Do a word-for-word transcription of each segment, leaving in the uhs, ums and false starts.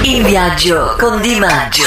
In viaggio con Di Maggio.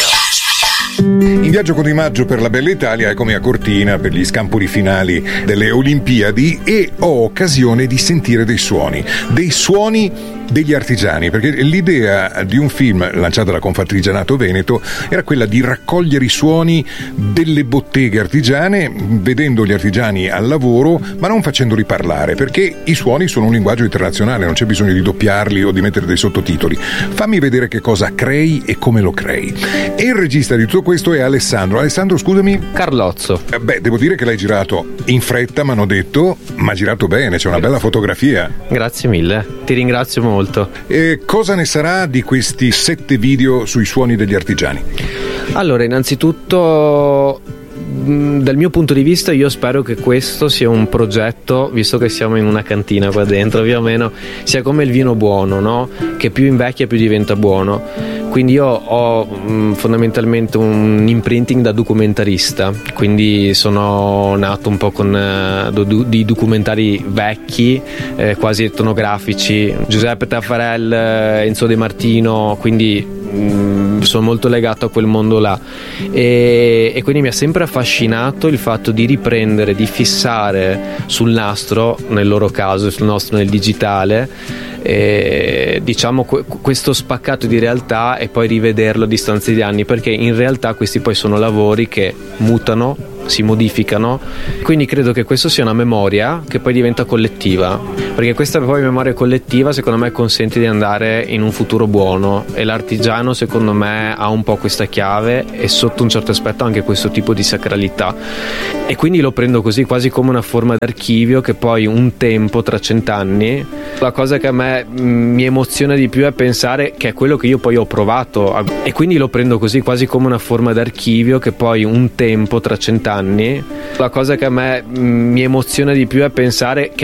In viaggio con Di Maggio per la bella Italia, eccomi a Cortina per gli scampoli finali delle Olimpiadi e ho occasione di sentire dei suoni, dei suoni degli artigiani, perché l'idea di un film lanciato da Confartigianato Veneto era quella di raccogliere i suoni delle botteghe artigiane, vedendo gli artigiani al lavoro, ma non facendoli parlare, perché i suoni sono un linguaggio internazionale, non c'è bisogno di doppiarli o di mettere dei sottotitoli. Fammi vedere che cosa crei e come lo crei. E il regista di tutto questo è Alessandro. Alessandro, scusami? Carlozzo. Eh, beh, devo dire che l'hai girato in fretta, mi hanno detto, ma girato bene, c'è una bella fotografia. Grazie mille, ti ringrazio molto. E cosa ne sarà di questi sette video sui suoni degli artigiani? Allora, innanzitutto, dal mio punto di vista, io spero che questo sia un progetto, visto che siamo in una cantina qua dentro, più o meno, sia come il vino buono, no? Che più invecchia più diventa buono. Quindi io ho mh, fondamentalmente un imprinting da documentarista, quindi sono nato un po' con eh, do, di documentari vecchi, eh, quasi etnografici, Giuseppe Taffarel, Enzo De Martino, quindi mh, sono molto legato a quel mondo là e, e quindi mi ha sempre affascinato il fatto di riprendere, di fissare sul nastro, nel loro caso sul nostro nel digitale, e, diciamo questo spaccato di realtà e poi rivederlo a distanza di anni, perché in realtà questi poi sono lavori che mutano, si modificano, quindi credo che questo sia una memoria che poi diventa collettiva, perché questa poi memoria collettiva secondo me consente di andare in un futuro buono e l'artigiano secondo me ha un po' questa chiave e sotto un certo aspetto anche questo tipo di sacralità, e quindi lo prendo così quasi come una forma d'archivio che poi un tempo tra cent'anni, la cosa che a me mi emoziona di più è pensare che è quello che io poi ho provato a... e quindi lo prendo così quasi come una forma d'archivio che poi un tempo tra cent'anni, la cosa che a me mi emoziona di più è pensare che